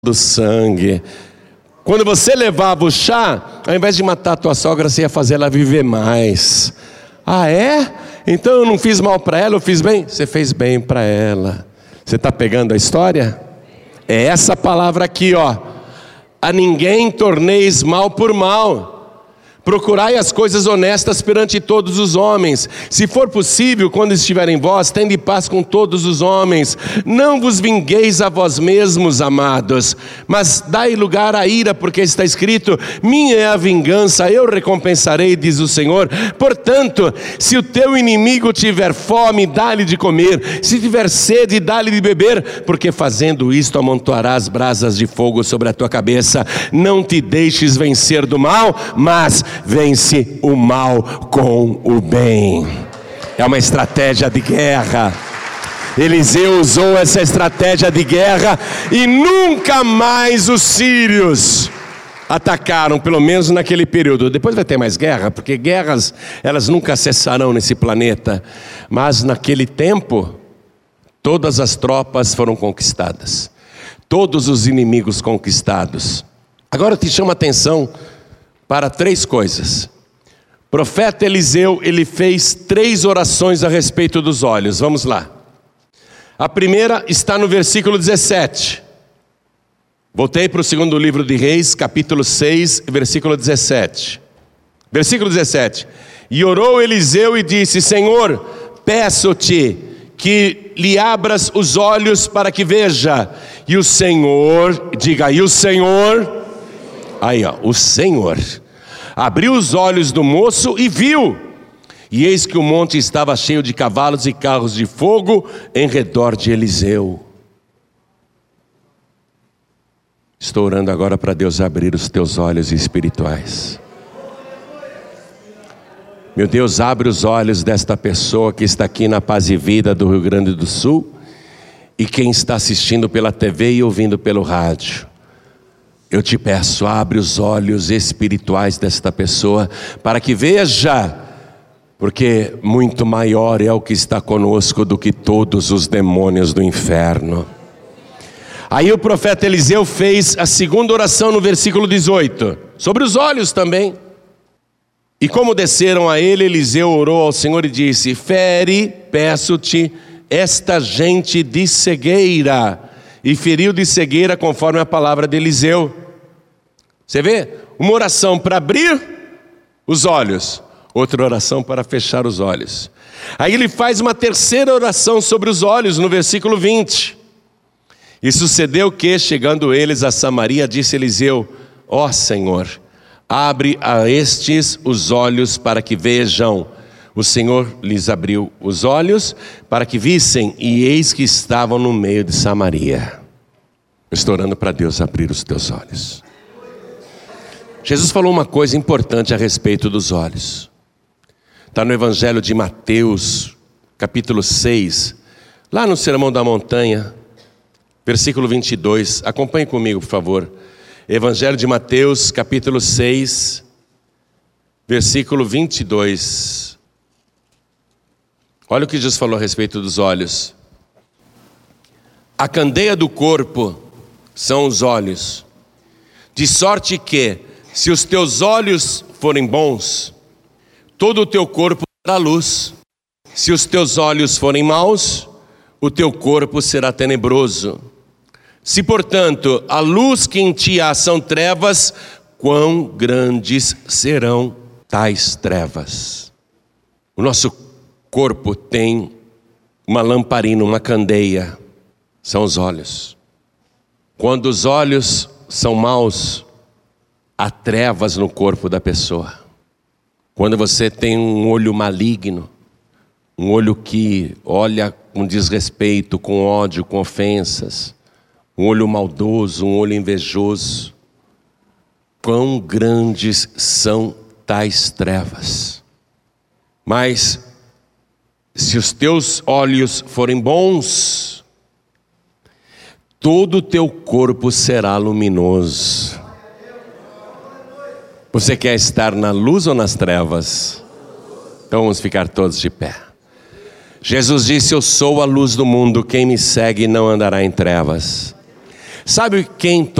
do sangue. Quando você levava o chá, ao invés de matar a tua sogra, você ia fazer ela viver mais. Ah, é? Então eu não fiz mal para ela, eu fiz bem? Você fez bem para ela. Você está pegando a história? É essa palavra aqui, ó. A ninguém torneis mal por mal. Procurai as coisas honestas perante todos os homens. Se for possível, quando estiver em vós, tende paz com todos os homens. Não vos vingueis a vós mesmos, amados, mas dai lugar à ira, porque está escrito: minha é a vingança, eu recompensarei, diz o Senhor. Portanto, se o teu inimigo tiver fome, dá-lhe de comer. Se tiver sede, dá-lhe de beber, porque fazendo isto amontoarás brasas de fogo sobre a tua cabeça. Não te deixes vencer do mal, mas vence o mal com o bem. É uma estratégia de guerra. Eliseu usou essa estratégia de guerra e nunca mais os sírios atacaram, pelo menos naquele período. Depois vai ter mais guerra, porque guerras elas nunca cessarão nesse planeta. Mas naquele tempo, todas as tropas foram conquistadas, todos os inimigos conquistados. Agora eu te chamo a atenção para 3 coisas. O profeta Eliseu, ele fez 3 orações a respeito dos olhos. Vamos lá. A primeira está no versículo 17. Voltei para o segundo livro de Reis, capítulo 6, versículo 17. Versículo 17. E orou Eliseu e disse: Senhor, peço-te que lhe abras os olhos para que veja. E o Senhor, diga aí, o Senhor... Aí, ó, o Senhor abriu os olhos do moço e viu. E eis que o monte estava cheio de cavalos e carros de fogo em redor de Eliseu. Estou orando agora para Deus abrir os teus olhos espirituais. Meu Deus, abre os olhos desta pessoa que está aqui na Paz e Vida do Rio Grande do Sul, e quem está assistindo pela TV e ouvindo pelo rádio. Eu te peço, abre os olhos espirituais desta pessoa, para que veja, porque muito maior é o que está conosco do que todos os demônios do inferno. Aí o profeta Eliseu fez a segunda oração no versículo 18, sobre os olhos também. E como desceram a ele, Eliseu orou ao Senhor e disse: fere, peço-te, esta gente de cegueira. E feriu de cegueira conforme a palavra de Eliseu. Você vê? Uma oração para abrir os olhos, outra oração para fechar os olhos. Aí ele faz uma terceira oração sobre os olhos no versículo 20. E sucedeu que, chegando eles a Samaria, disse Eliseu: ó Senhor, abre a estes os olhos para que vejam. O Senhor lhes abriu os olhos para que vissem, e eis que estavam no meio de Samaria. Eu estou orando para Deus abrir os teus olhos. Jesus falou uma coisa importante a respeito dos olhos. Está no Evangelho de Mateus, capítulo 6, lá no Sermão da Montanha, versículo 22. Acompanhe comigo, por favor. Evangelho de Mateus, capítulo 6, versículo 22. Olha o que Jesus falou a respeito dos olhos. A candeia do corpo são os olhos, de sorte que, se os teus olhos forem bons, todo o teu corpo terá luz. Se os teus olhos forem maus, o teu corpo será tenebroso. Se, portanto, a luz que em ti há são trevas, quão grandes serão tais trevas. O nosso corpo tem uma lamparina, uma candeia, são os olhos. Quando os olhos são maus, há trevas no corpo da pessoa. Quando você tem um olho maligno, um olho que olha com desrespeito, com ódio, com ofensas, um olho maldoso, um olho invejoso, quão grandes são tais trevas. Mas se os teus olhos forem bons, todo o teu corpo será luminoso. Você quer estar na luz ou nas trevas? Então vamos ficar todos de pé. Jesus disse: eu sou a luz do mundo, quem me segue não andará em trevas. Sabe quem